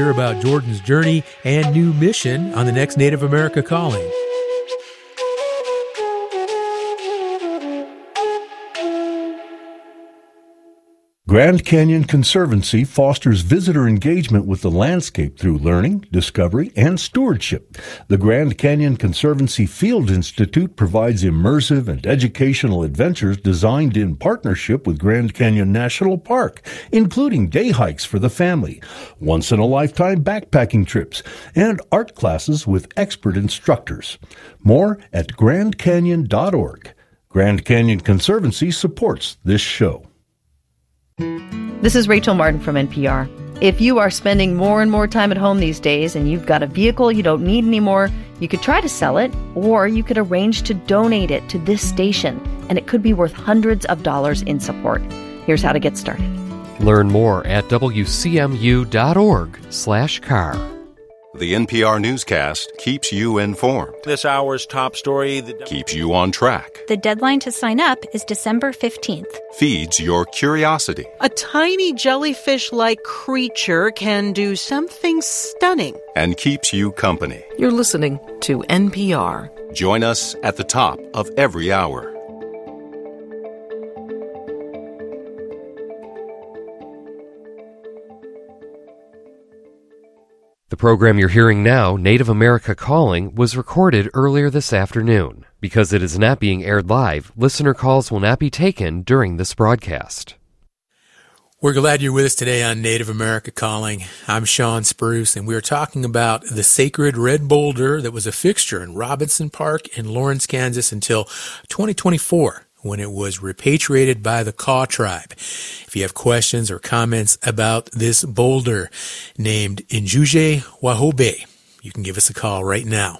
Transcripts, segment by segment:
hear about Jordan's journey and new mission on the next Native America Calling. Grand Canyon Conservancy fosters visitor engagement with the landscape through learning, discovery, and stewardship. The Grand Canyon Conservancy Field Institute provides immersive and educational adventures designed in partnership with Grand Canyon National Park, including day hikes for the family, once-in-a-lifetime backpacking trips, and art classes with expert instructors. More at grandcanyon.org. Grand Canyon Conservancy supports this show. This is Rachel Martin from NPR. If you are spending more and more time at home these days and you've got a vehicle you don't need anymore, you could try to sell it, or you could arrange to donate it to this station, and it could be worth hundreds of dollars in support. Here's how to get started. Learn more at wcmu.org/car. The NPR newscast keeps you informed. This hour's top story keeps you on track. The deadline to sign up is December 15th. Feeds your curiosity. A tiny jellyfish-like creature can do something stunning. And keeps you company. You're listening to NPR. Join us at the top of every hour. The program you're hearing now, Native America Calling, was recorded earlier this afternoon. Because it is not being aired live, listener calls will not be taken during this broadcast. We're glad you're with us today on Native America Calling. I'm Sean Spruce, and we're talking about the sacred red boulder that was a fixture in Robinson Park in Lawrence, Kansas until 2024. When it was repatriated by the Kaw tribe. If you have questions or comments about this boulder named Injuje Wahobeh, you can give us a call right now,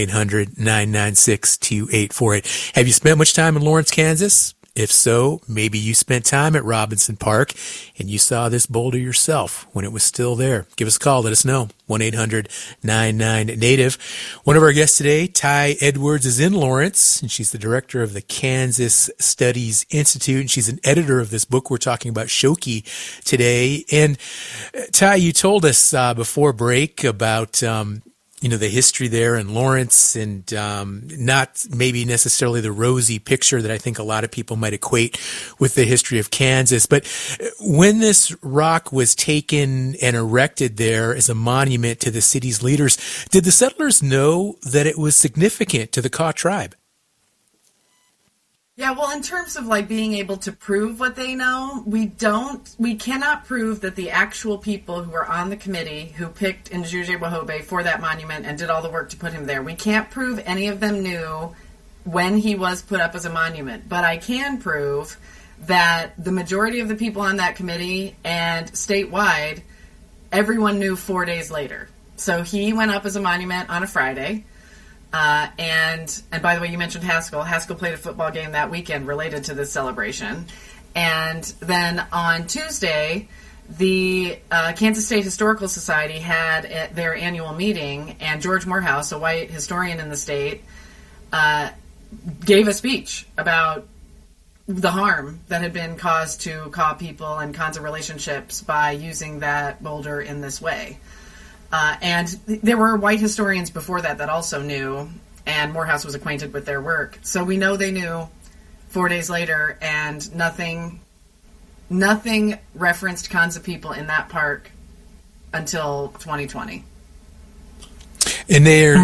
1-800-996-2848. Have you spent much time in Lawrence, Kansas? If so, maybe you spent time at Robinson Park and you saw this boulder yourself when it was still there. Give us a call. Let us know. 1-800-99-NATIVE. One of our guests today, Ty Edwards, is in Lawrence, and she's the director of the Kansas Studies Institute, and she's an editor of this book we're talking about, Shoki, today. And Ty, you told us before break about the history there in Lawrence, and not maybe necessarily the rosy picture that I think a lot of people might equate with the history of Kansas. But when this rock was taken and erected there as a monument to the city's leaders, did the settlers know that it was significant to the Kaw tribe? Yeah, well, in terms of being able to prove what they know, we cannot prove that the actual people who are on the committee who picked Injuje Wahobeh for that monument and did all the work to put him there, we can't prove any of them knew when he was put up as a monument. But I can prove that the majority of the people on that committee and statewide, everyone knew 4 days later. So he went up as a monument on a Friday. And by the way, you mentioned Haskell. Haskell played a football game that weekend related to this celebration. And then on Tuesday, the Kansas State Historical Society had their annual meeting, and George Morehouse, a white historian in the state, gave a speech about the harm that had been caused to Kaw people and Kansa relationships by using that boulder in this way. And there were white historians before that also knew, and Morehouse was acquainted with their work. So we know they knew 4 days later, and nothing referenced Kansa people in that park until 2020. And they're...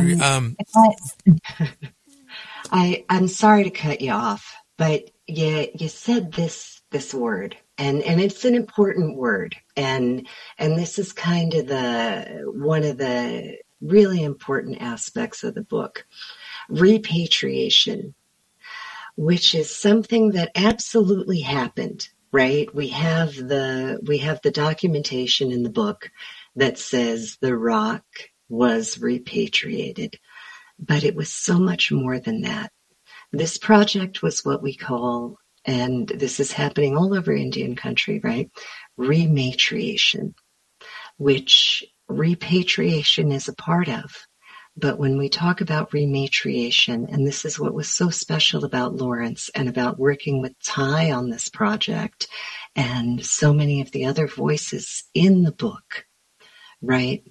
I'm sorry to cut you off, but you said this word. And it's an important word, and this is kind of one of the really important aspects of the book, repatriation, which is something that absolutely happened, right? We have the documentation in the book that says the rock was repatriated, but it was so much more than that. This project was what we call, and this is happening all over Indian country, right? Rematriation, which repatriation is a part of. But when we talk about rematriation, and this is what was so special about Lawrence and about working with Ty on this project and so many of the other voices in the book, right?